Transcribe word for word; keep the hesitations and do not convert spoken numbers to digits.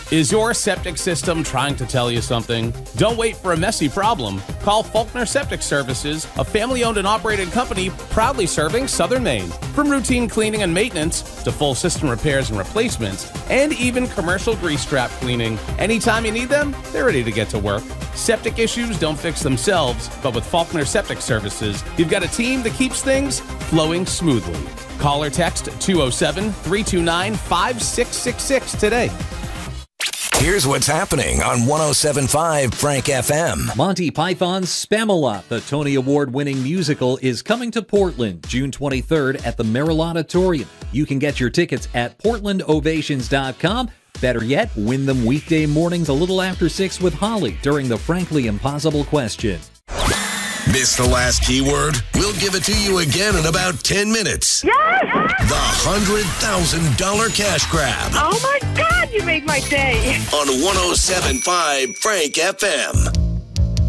Is your septic system trying to tell you something? Don't wait for a messy problem. Call Faulkner Septic Services, a family-owned and operated company proudly serving Southern Maine. From routine cleaning and maintenance to full system repairs and replacements, and even commercial grease trap cleaning. Anytime you need them, they're ready to get to work. Septic issues don't fix themselves, but with Faulkner Septic Services, you've got a team that keeps things flowing smoothly. Call or text two oh seven, three two nine, five six six six today. Here's what's happening on one oh seven point five Frank F M. Monty Python's Spamalot, the Tony Award-winning musical, is coming to Portland June twenty-third at the Merrill Auditorium. You can get your tickets at portland ovations dot com. Better yet, win them weekday mornings a little after six with Holly during the Frankly Impossible Question. Missed the last keyword? We'll give it to you again in about ten minutes. Yes! The one hundred thousand dollars cash grab. Oh my God, you made my day. On one oh seven point five Frank F M.